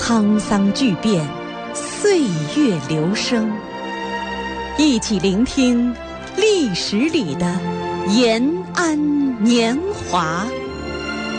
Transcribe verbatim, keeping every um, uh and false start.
沧桑巨变，岁月流声，一起聆听历史里的延安年华。